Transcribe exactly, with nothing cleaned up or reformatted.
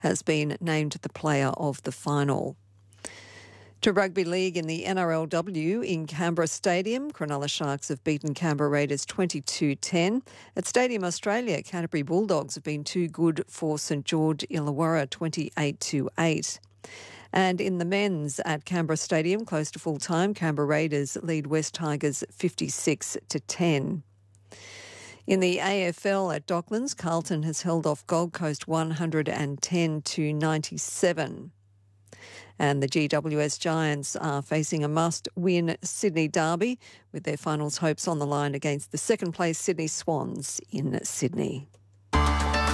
has been named the player of the final. To rugby league in the N R L W in Canberra Stadium, Cronulla Sharks have beaten Canberra Raiders twenty-two ten. At Stadium Australia, Canterbury Bulldogs have been too good for St George Illawarra twenty-eight to eight. And in the men's at Canberra Stadium, close to full time, Canberra Raiders lead West Tigers fifty-six to ten. In the A F L at Docklands, Carlton has held off Gold Coast one hundred ten to ninety-seven. And the G W S Giants are facing a must-win Sydney derby with their finals hopes on the line against the second-place Sydney Swans in Sydney.